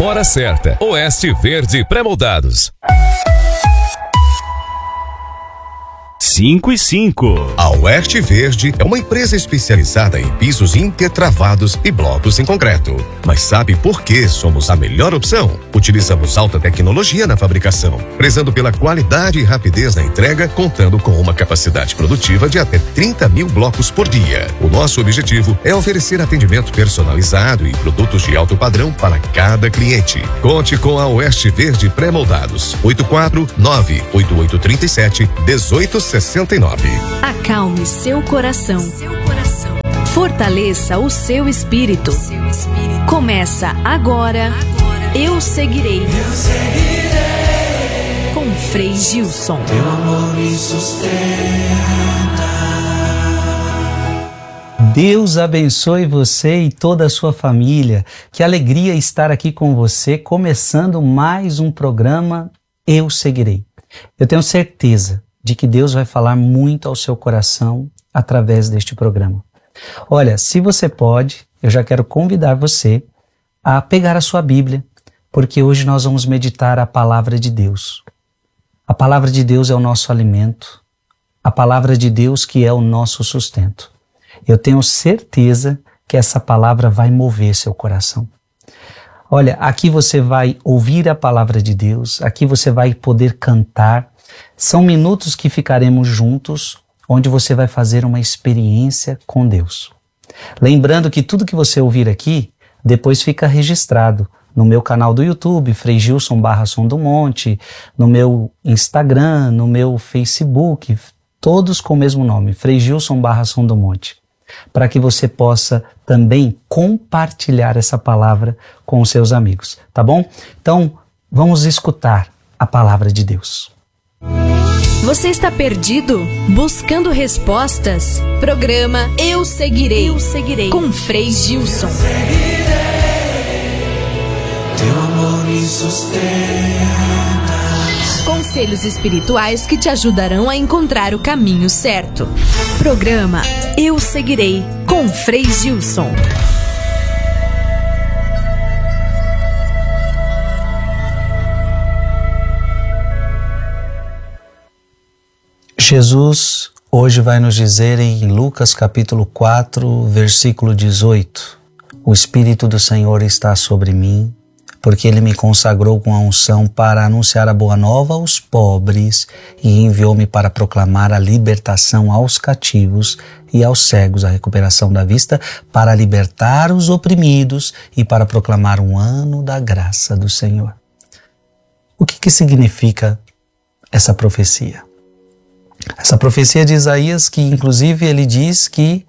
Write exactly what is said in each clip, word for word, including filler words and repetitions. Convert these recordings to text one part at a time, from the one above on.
Hora certa. Oeste Verde Pré-moldados. cinco e cinco. A Oeste Verde é uma empresa especializada em pisos intertravados e blocos em concreto. Mas sabe por que somos a melhor opção? Utilizamos alta tecnologia na fabricação, prezando pela qualidade e rapidez na entrega, contando com uma capacidade produtiva de até trinta mil blocos por dia. O nosso objetivo é oferecer atendimento personalizado e produtos de alto padrão para cada cliente. Conte com a Oeste Verde Pré-moldados. oito quatro nove oito oito três sete um oito sessenta e nove. Acalme seu coração. Seu coração. Fortaleça o seu espírito. Seu espírito. Começa agora. agora. Eu seguirei. Eu seguirei. Com Frei Gilson. Teu amor me sustenta. Deus abençoe você e toda a sua família. Que alegria estar aqui com você, começando mais um programa Eu Seguirei. Eu tenho certeza de que Deus vai falar muito ao seu coração através deste programa. Olha, se você pode, eu já quero convidar você a pegar a sua Bíblia, porque hoje nós vamos meditar a palavra de Deus. A palavra de Deus é o nosso alimento, a palavra de Deus que é o nosso sustento. Eu tenho certeza que essa palavra vai mover seu coração. Olha, aqui você vai ouvir a palavra de Deus, aqui você vai poder cantar. São minutos que ficaremos juntos, onde você vai fazer uma experiência com Deus. Lembrando que tudo que você ouvir aqui, depois fica registrado no meu canal do YouTube, Frei Gilson barra Som do Monte, no meu Instagram, no meu Facebook, todos com o mesmo nome, Frei Gilson barra Som do Monte, para que você possa também compartilhar essa palavra com os seus amigos, tá bom? Então, vamos escutar a palavra de Deus. Você está perdido? Buscando respostas? Programa Eu Seguirei. Eu Seguirei. Com Frei Gilson. Eu seguirei. Teu amor me sustenta. Conselhos espirituais que te ajudarão a encontrar o caminho certo. Programa Eu Seguirei. Com Frei Gilson. Jesus hoje vai nos dizer em Lucas capítulo quatro, versículo dezoito: O Espírito do Senhor está sobre mim, porque Ele me consagrou com a unção para anunciar a boa nova aos pobres e enviou-me para proclamar a libertação aos cativos e aos cegos, a recuperação da vista, para libertar os oprimidos e para proclamar um ano da graça do Senhor. O que que significa essa profecia? Essa profecia de Isaías, que inclusive ele diz que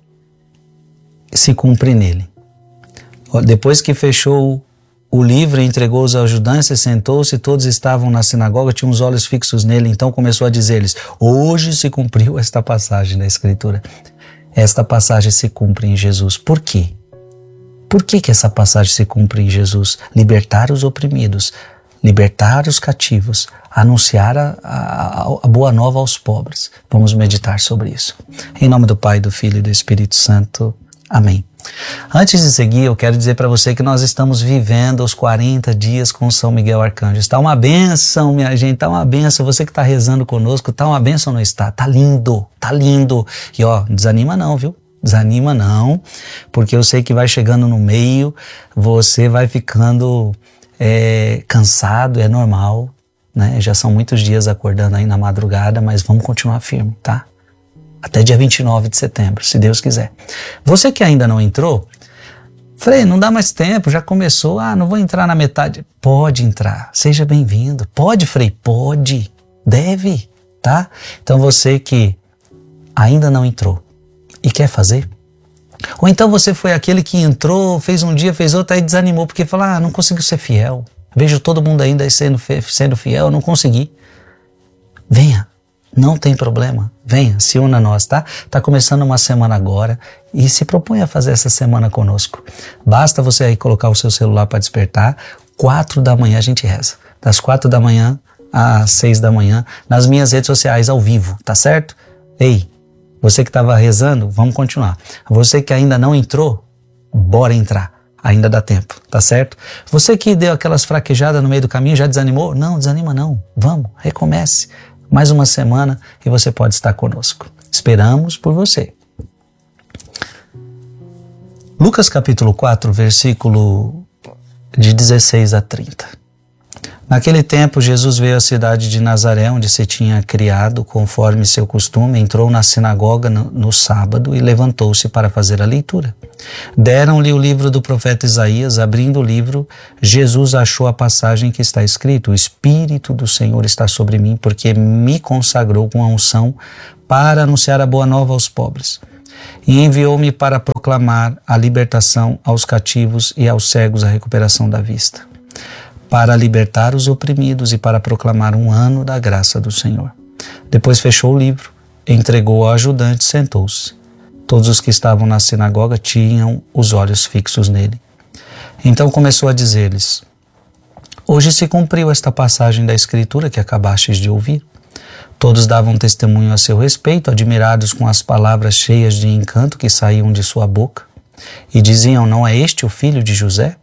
se cumpre nele. Depois que fechou o livro e entregou os ajudantes, sentou-se, todos estavam na sinagoga, tinham os olhos fixos nele, então começou a dizer-lhes: hoje se cumpriu esta passagem da Escritura. Esta passagem se cumpre em Jesus. Por quê? Por que que essa passagem se cumpre em Jesus? Libertar os oprimidos, libertar os cativos, anunciar a, a, a boa nova aos pobres. Vamos meditar sobre isso. Em nome do Pai, do Filho e do Espírito Santo. Amém. Antes de seguir, eu quero dizer para você que nós estamos vivendo os quarenta dias com São Miguel Arcanjo. Está uma bênção, minha gente, está uma bênção. Você que está rezando conosco, está uma bênção ou não está? Está lindo, está lindo. E ó, desanima não, viu? Desanima não, porque eu sei que vai chegando no meio, você vai ficando é, cansado, é normal, né? Já são muitos dias acordando aí na madrugada, mas vamos continuar firme, tá? Até dia vinte e nove de setembro, se Deus quiser. Você que ainda não entrou, Frei, não dá mais tempo, já começou, ah, não vou entrar na metade. Pode entrar, seja bem-vindo. Pode, Frei? Pode, deve, tá? Então você que ainda não entrou e quer fazer, ou então você foi aquele que entrou, fez um dia, fez outro, aí desanimou, porque falou, ah, não conseguiu ser fiel. Vejo todo mundo ainda sendo, sendo fiel, não consegui. Venha. Não tem problema, venha, se una a nós, tá? Tá começando uma semana agora e se propõe a fazer essa semana conosco. Basta você aí colocar o seu celular para despertar, quatro da manhã a gente reza. Das quatro da manhã às seis da manhã, nas minhas redes sociais ao vivo, tá certo? Ei, você que estava rezando, vamos continuar. Você que ainda não entrou, bora entrar. Ainda dá tempo, tá certo? Você que deu aquelas fraquejadas no meio do caminho, já desanimou? Não, desanima não. Vamos, recomece. Mais uma semana e você pode estar conosco. Esperamos por você. Lucas capítulo quatro, versículo de dezesseis a trinta. Naquele tempo, Jesus veio à cidade de Nazaré, onde se tinha criado, conforme seu costume, entrou na sinagoga no, no sábado e levantou-se para fazer a leitura. Deram-lhe o livro do profeta Isaías. Abrindo o livro, Jesus achou a passagem que está escrito: O Espírito do Senhor está sobre mim, porque me consagrou com a unção para anunciar a boa nova aos pobres. E enviou-me para proclamar a libertação aos cativos e aos cegos a recuperação da vista, para libertar os oprimidos e para proclamar um ano da graça do Senhor. Depois fechou o livro, entregou ao ajudante e sentou-se. Todos os que estavam na sinagoga tinham os olhos fixos nele. Então começou a dizer-lhes: Hoje se cumpriu esta passagem da Escritura que acabastes de ouvir. Todos davam testemunho a seu respeito, admirados com as palavras cheias de encanto que saíam de sua boca, e diziam: Não é este o filho de José?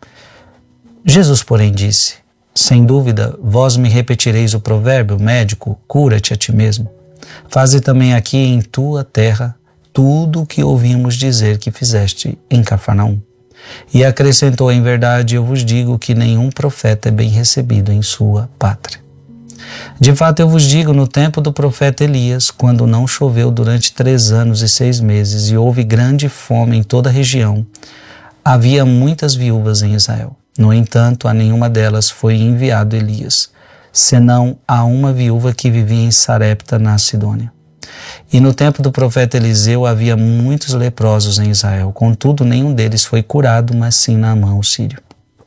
Jesus, porém, disse: Sem dúvida, vós me repetireis o provérbio: médico, cura-te a ti mesmo. Faze também aqui em tua terra tudo o que ouvimos dizer que fizeste em Cafarnaum. E acrescentou: Em verdade, eu vos digo que nenhum profeta é bem recebido em sua pátria. De fato, eu vos digo, no tempo do profeta Elias, quando não choveu durante três anos e seis meses e houve grande fome em toda a região, havia muitas viúvas em Israel. No entanto, a nenhuma delas foi enviado Elias, senão a uma viúva que vivia em Sarepta, na Sidônia. E no tempo do profeta Eliseu havia muitos leprosos em Israel. Contudo, nenhum deles foi curado, mas sim Naamã, o sírio.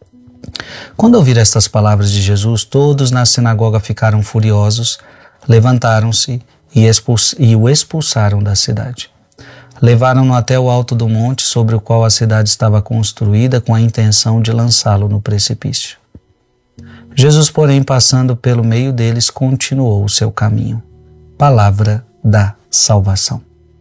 Quando ouviram estas palavras de Jesus, todos na sinagoga ficaram furiosos, levantaram-se e, expuls- e o expulsaram da cidade. Levaram-no até o alto do monte sobre o qual a cidade estava construída, com a intenção de lançá-lo no precipício. Jesus, porém, passando pelo meio deles, continuou o seu caminho. Palavra da salvação.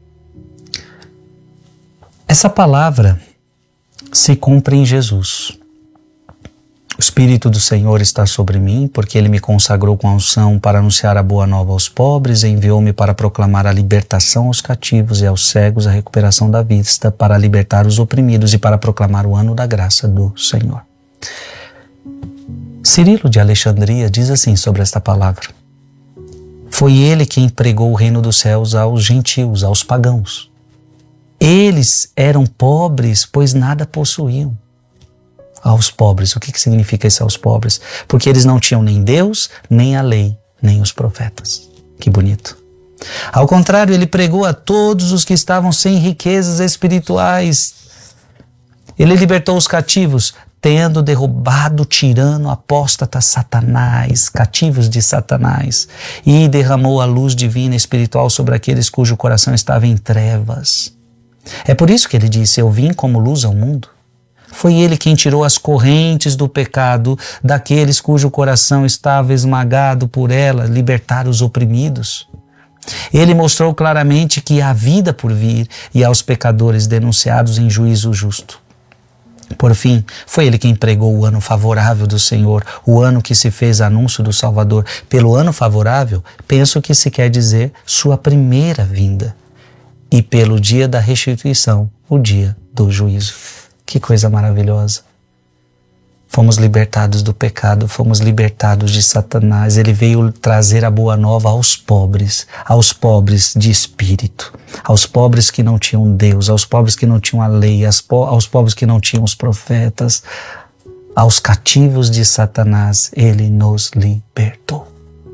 Essa palavra se cumpre em Jesus. O Espírito do Senhor está sobre mim, porque Ele me consagrou com a unção para anunciar a boa nova aos pobres, e enviou-me para proclamar a libertação aos cativos e aos cegos, a recuperação da vista, para libertar os oprimidos e para proclamar o ano da graça do Senhor. Cirilo de Alexandria diz assim sobre esta palavra: Foi ele quem pregou o reino dos céus aos gentios, aos pagãos. Eles eram pobres, pois nada possuíam. Aos pobres. O que, que significa isso aos pobres? Porque eles não tinham nem Deus, nem a lei, nem os profetas. Que bonito. Ao contrário, ele pregou a todos os que estavam sem riquezas espirituais. Ele libertou os cativos, tendo derrubado o tirano apóstata Satanás, cativos de Satanás, e derramou a luz divina espiritual sobre aqueles cujo coração estava em trevas. É por isso que ele disse: Eu vim como luz ao mundo. Foi ele quem tirou as correntes do pecado daqueles cujo coração estava esmagado por ela, libertar os oprimidos. Ele mostrou claramente que há vida por vir e aos pecadores denunciados em juízo justo. Por fim, foi ele quem pregou o ano favorável do Senhor, o ano que se fez anúncio do Salvador. Pelo ano favorável, penso que se quer dizer sua primeira vinda. E pelo dia da restituição, o dia do juízo. Que coisa maravilhosa. Fomos libertados do pecado, fomos libertados de Satanás. Ele veio trazer a boa nova aos pobres, aos pobres de espírito, aos pobres que não tinham Deus, aos pobres que não tinham a lei, aos pobres que não tinham os profetas, aos cativos de Satanás. Ele nos libertou.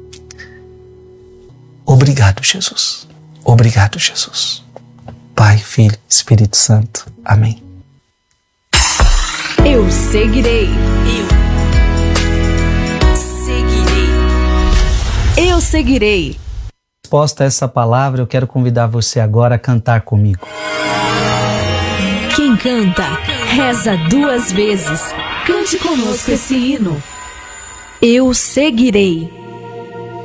Obrigado, Jesus. Obrigado, Jesus. Pai, Filho, Espírito Santo. Amém. Eu seguirei. Eu seguirei. Eu seguirei. Resposta a essa palavra, eu quero convidar você agora a cantar comigo. Quem canta, reza duas vezes. Cante conosco esse hino. Eu seguirei.